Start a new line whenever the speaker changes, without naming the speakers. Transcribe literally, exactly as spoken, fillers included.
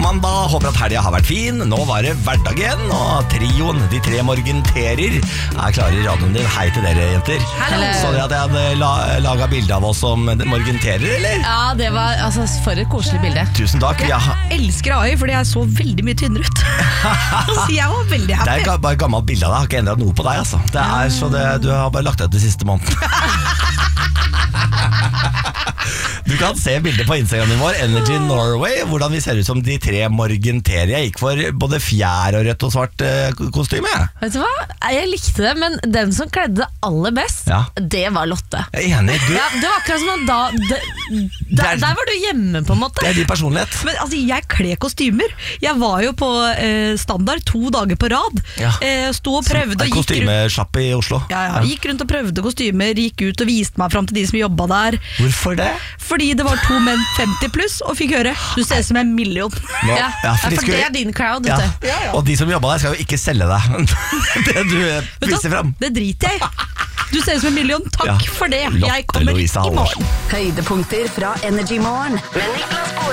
mandag, håper at helgen har vært fin. Nå var det hverdag igjen, og trioen, de tre morgenterer, er klare i radioen din. Hei til dere, jenter.
Hello.
Så dere at jeg hadde la, laget bilde av oss som morgenterer, eller?
Ja, det var altså, for et koselig bilde.
Tusen takk.
Jeg
Ja.
elsker A I, fordi jeg så veldig mye tynnere ut. Så jeg var veldig
Det er
happy.
ga- bare et gammelt bilde av deg, har ikke endret noe på deg, altså. Det er så det, du har bare lagt deg til siste måneden. Du kan se bildet på Instagramen vår, Energy Norway, hvordan vi ser ut som de tre morgenterer. Jeg gikk for både fjær og rødt og svart eh, kostyme.
Vet du hva? Jeg likte det, men den som kledde det aller best,
Ja.
det var Lotte.
Jeg er enig, du,
Ja, det var akkurat som at da, det,
Det
der,
er-
der var du hjemme på en måte.
det er din personlighet.
Men altså, jeg kler kostymer. Jeg var jo på eh, standard to dager på rad.
Ja.
Eh, Sto og prøvde
Det er
og gikk rundt,
kostymesjapp i Oslo.
ja, ja, gikk rundt og prøvde kostymer, gikk ut og viste meg fram til de som jobba der.
Hvorfor det?
Fordi det var to menn femti pluss og fikk høre du ser ut som en million.
Nå,
Ja,
ja, for de
for
skulle-
det er din crowd,
ja.
vet du.
Og de som jobba der skal jo ikke selge deg det du eh,
Vet du
viser
hva?
fram.
Det driter jeg i. Du ser ut som en million. Takk
Ja.
for det.
Lotte
Jeg kommer
Louise
i
Halvorsen.
morgen.
Høydepunkter fra Energy Morgen med Niklas Baarli.